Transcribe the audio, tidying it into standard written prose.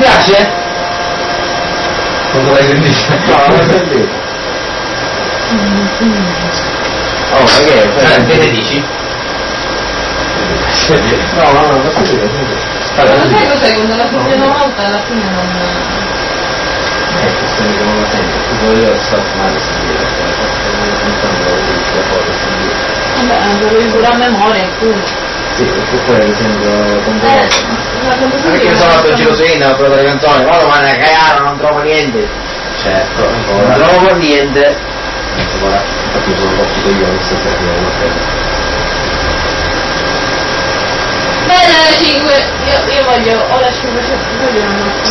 piace? Non lo l'hai sentito? No, non l'ho sentito. Oh, ma che dici? No, non lo sentito. Ma sai cos'è? Quando la senti una volta alla fine non... Se mi devono sempre, tipo io sto male sentire, Vabbè, devo pure a memoria, appunto. sì, perché poi sento tante Perché io sono andato in giro su internet per le canzoni, ma ne cagare, non trovo niente. certo, Non trovo niente. infatti sono partito io stasera. Bene, 5, io voglio, ho la 5, voglio una